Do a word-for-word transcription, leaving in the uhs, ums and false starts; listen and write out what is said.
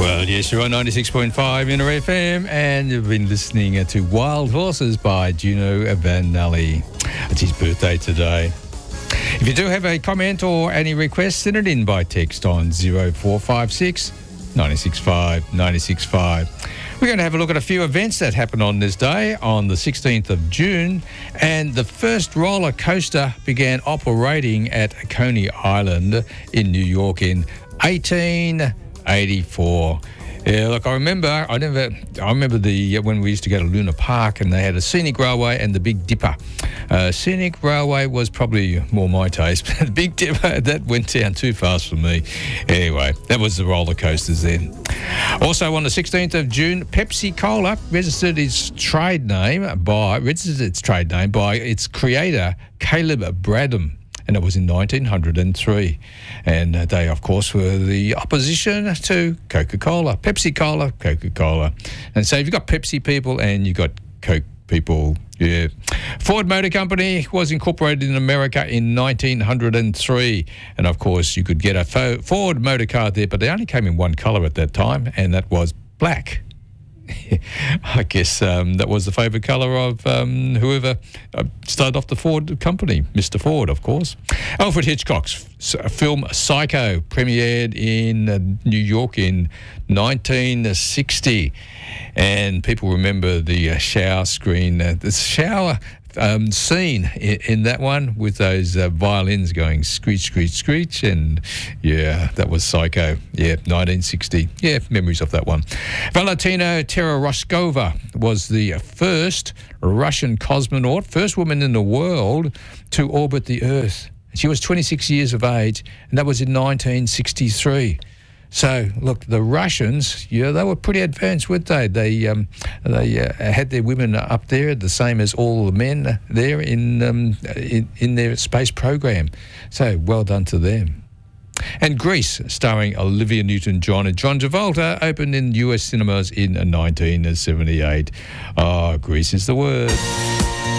Well, yes, you're on ninety-six point five Inter F M, and you've been listening to Wild Horses by Juno Van Nully. It's his birthday today. If you do have a comment or any requests, send it in by text on zero four five six, nine six five, nine six five. We're going to have a look at a few events that happened on this day, on the sixteenth of June, and the first roller coaster began operating at Coney Island in New York in eighteen eighty-four. Yeah, look, I remember, I never, I remember the when we used to go to Luna Park and they had a Scenic Railway and the Big Dipper. Uh, Scenic Railway was probably more my taste, but the Big Dipper, that went down too fast for me. Anyway, that was the roller coasters then. Also on the sixteenth of June, Pepsi Cola registered its trade name by, registered its trade name by its creator, Caleb Bradham. And it was in nineteen oh three. And they, of course, were the opposition to Coca-Cola. Pepsi-Cola, Coca-Cola. And so you've got Pepsi people and you've got Coke people. Yeah. Ford Motor Company was incorporated in America in nineteen oh three. And, of course, you could get a Ford motor car there, but they only came in one colour at that time, and that was black. I guess um, that was the favourite colour of um, whoever uh, started off the Ford company, Mister Ford, of course. Alfred Hitchcock's film Psycho premiered in uh, New York in nineteen sixty, and people remember the uh, shower screen, uh, the shower um, scene in, in that one with those uh, violins going screech, screech, screech, and yeah, that was Psycho. Yeah, nineteen sixty. Yeah, memories of that one. Valentina Tereshkova was the first Russian cosmonaut, first woman in the world to orbit the Earth. She was twenty-six years of age, and that was in nineteen sixty-three. So, look, the Russians, yeah, they were pretty advanced, weren't they? They um, they uh, had their women up there, the same as all the men there in, um, in in their space program. So, well done to them. And Grease, starring Olivia Newton-John and John Travolta, opened in U S cinemas in nineteen seventy-eight. Oh, Grease is the word.